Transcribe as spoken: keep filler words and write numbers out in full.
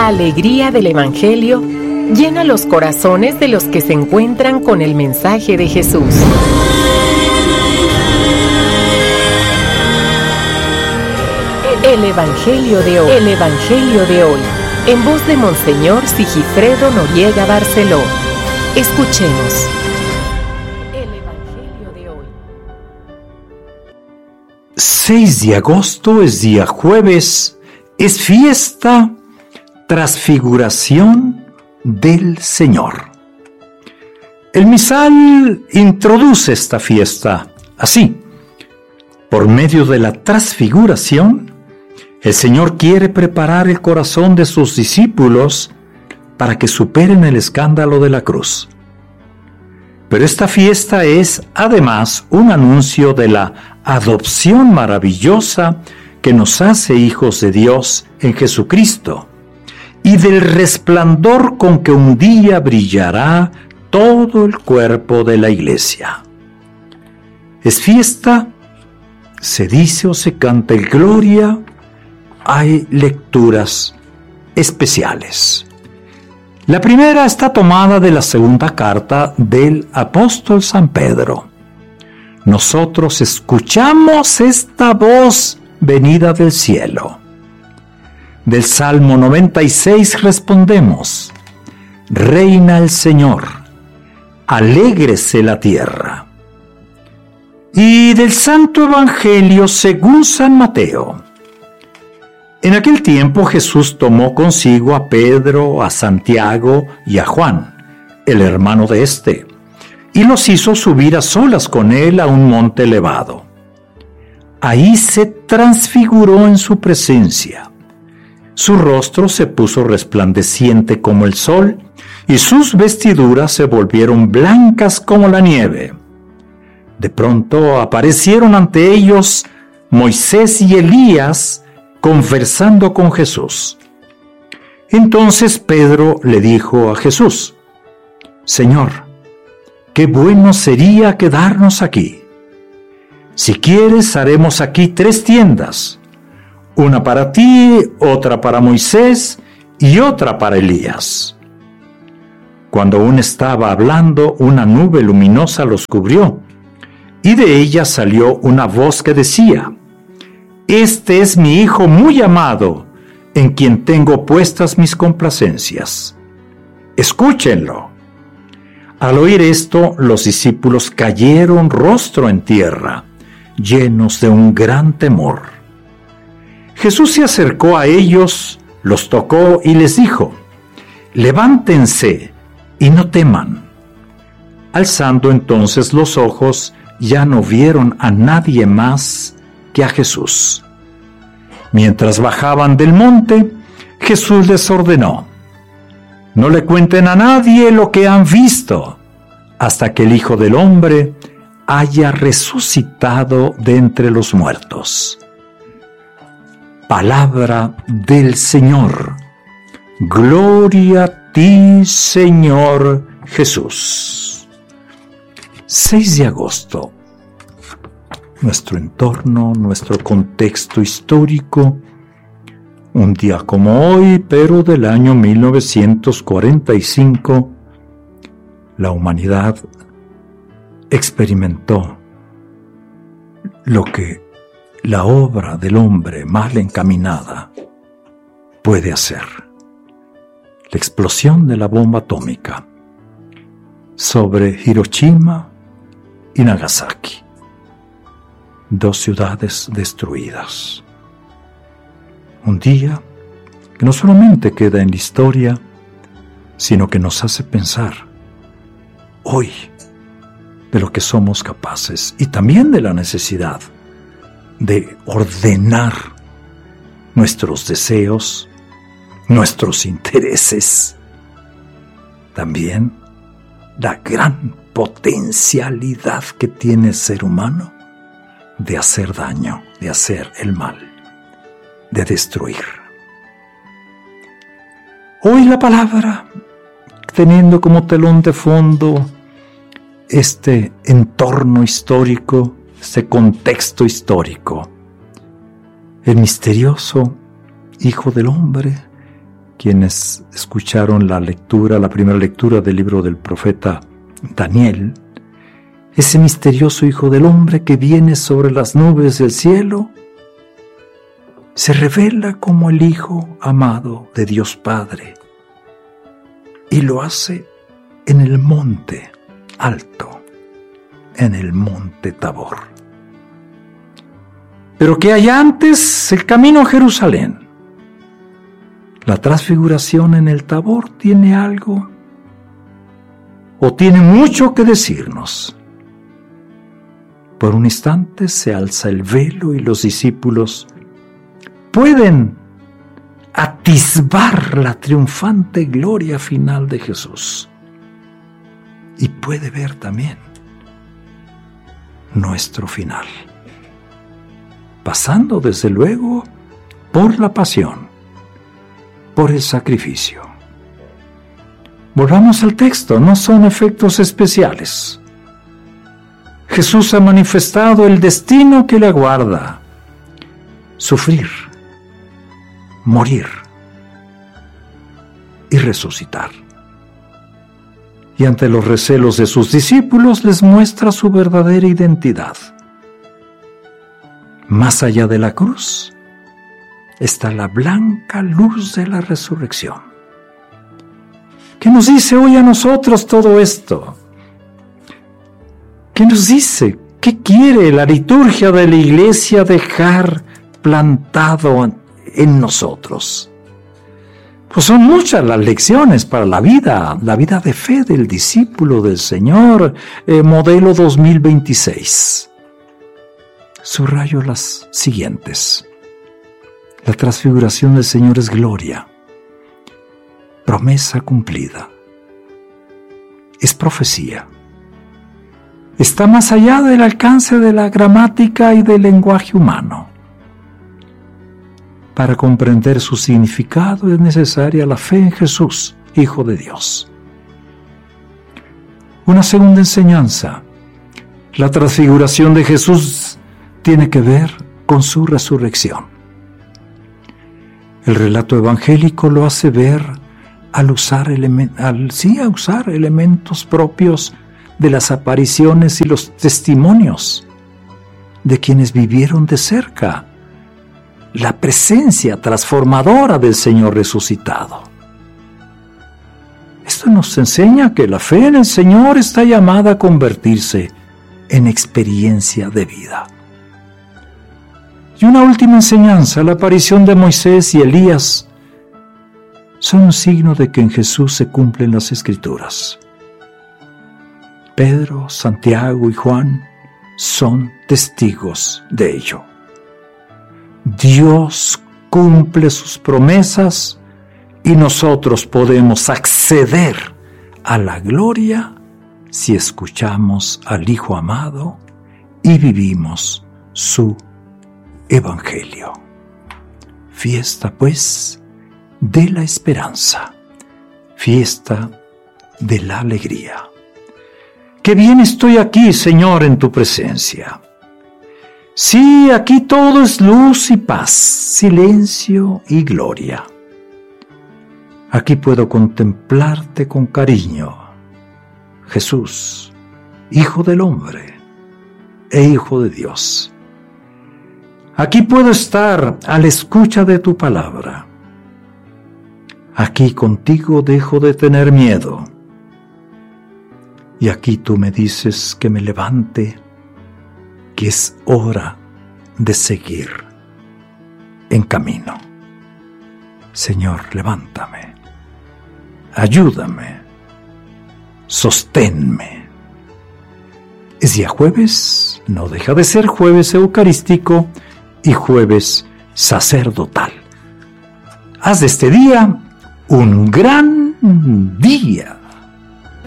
La alegría del Evangelio llena los corazones de los que se encuentran con el mensaje de Jesús. El Evangelio de hoy. El Evangelio de hoy. En voz de Monseñor Sigifredo Noriega Barceló. Escuchemos. El Evangelio de hoy. seis de agosto es día jueves, es fiesta Transfiguración del Señor. El misal introduce esta fiesta así: por medio de la transfiguración, el Señor quiere preparar el corazón de sus discípulos para que superen el escándalo de la cruz. Pero esta fiesta es además un anuncio de la adopción maravillosa que nos hace hijos de Dios en Jesucristo y del resplandor con que un día brillará todo el cuerpo de la Iglesia. Es fiesta, se dice o se canta el Gloria. Hay lecturas especiales. La primera está tomada de la segunda carta del apóstol San Pedro. Nosotros escuchamos esta voz venida del cielo. Del Salmo noventa y seis respondemos: Reina el Señor, alégrese la tierra. Y del Santo Evangelio según San Mateo. En aquel tiempo Jesús tomó consigo a Pedro, a Santiago y a Juan, el hermano de éste, y los hizo subir a solas con él a un monte elevado. Ahí se transfiguró en su presencia. Su rostro se puso resplandeciente como el sol, y sus vestiduras se volvieron blancas como la nieve. De pronto aparecieron ante ellos Moisés y Elías conversando con Jesús. Entonces Pedro le dijo a Jesús: Señor, qué bueno sería quedarnos aquí. Si quieres, haremos aquí tres tiendas, una para ti, otra para Moisés y otra para Elías. Cuando aún estaba hablando, una nube luminosa los cubrió, y de ella salió una voz que decía: Este es mi Hijo muy amado, en quien tengo puestas mis complacencias. Escúchenlo. Al oír esto, los discípulos cayeron rostro en tierra, llenos de un gran temor. Jesús se acercó a ellos, los tocó y les dijo: Levántense y no teman. Alzando entonces los ojos, ya no vieron a nadie más que a Jesús. Mientras bajaban del monte, Jesús les ordenó: No le cuenten a nadie lo que han visto, hasta que el Hijo del Hombre haya resucitado de entre los muertos. Palabra del Señor. Gloria a ti, Señor Jesús. seis de agosto. Nuestro entorno, nuestro contexto histórico, un día como hoy, pero del año mil novecientos cuarenta y cinco, la humanidad experimentó lo que la obra del hombre mal encaminada puede hacer. La explosión de la bomba atómica sobre Hiroshima y Nagasaki. Dos ciudades destruidas. Un día que no solamente queda en la historia, sino que nos hace pensar hoy de lo que somos capaces y también de la necesidad de ordenar nuestros deseos, nuestros intereses, también la gran potencialidad que tiene el ser humano de hacer daño, de hacer el mal, de destruir. Hoy la palabra, teniendo como telón de fondo este entorno histórico, este contexto histórico, el misterioso Hijo del Hombre quienes escucharon la lectura, la primera lectura del libro del profeta Daniel, ese misterioso Hijo del Hombre que viene sobre las nubes del cielo, se revela como el Hijo amado de Dios Padre, y lo hace en el monte alto, en el monte Tabor. Pero ¿qué hay antes? El camino a Jerusalén. La transfiguración en el Tabor tiene algo, o tiene mucho que decirnos. Por un instante se alza el velo y los discípulos pueden atisbar la triunfante gloria final de Jesús. Y puede ver también nuestro final, pasando desde luego por la pasión, por el sacrificio. Volvamos al texto, no son efectos especiales. Jesús ha manifestado el destino que le aguarda: sufrir, morir y resucitar. Y ante los recelos de sus discípulos les muestra su verdadera identidad. Más allá de la cruz está la blanca luz de la resurrección. ¿Qué nos dice hoy a nosotros todo esto? ¿Qué nos dice? ¿Qué quiere la liturgia de la Iglesia dejar plantado en nosotros? Pues son muchas las lecciones para la vida, la vida de fe del discípulo del Señor, eh, modelo dos mil veintiséis. Subrayo las siguientes. La transfiguración del Señor es gloria, promesa cumplida, es profecía. Está más allá del alcance de la gramática y del lenguaje humano. Para comprender su significado es necesaria la fe en Jesús, Hijo de Dios. Una segunda enseñanza. La transfiguración de Jesús tiene que ver con su resurrección. El relato evangélico lo hace ver al usar, elemen- al, sí, a usar elementos propios de las apariciones y los testimonios de quienes vivieron de cerca la presencia transformadora del Señor resucitado. Esto nos enseña que la fe en el Señor está llamada a convertirse en experiencia de vida. Y una última enseñanza: la aparición de Moisés y Elías son un signo de que en Jesús se cumplen las Escrituras. Pedro, Santiago y Juan son testigos de ello. Dios cumple sus promesas y nosotros podemos acceder a la gloria si escuchamos al Hijo amado y vivimos su Evangelio. Fiesta, pues, de la esperanza, fiesta de la alegría. Qué bien estoy aquí, Señor, en tu presencia. Sí, aquí todo es luz y paz, silencio y gloria. Aquí puedo contemplarte con cariño, Jesús, Hijo del Hombre e Hijo de Dios. Aquí puedo estar a la escucha de tu palabra. Aquí contigo dejo de tener miedo. Y aquí tú me dices que me levante, que es hora de seguir en camino. Señor, levántame, ayúdame, sosténme. Es día jueves, no deja de ser jueves eucarístico y jueves sacerdotal. Haz de este día un gran día.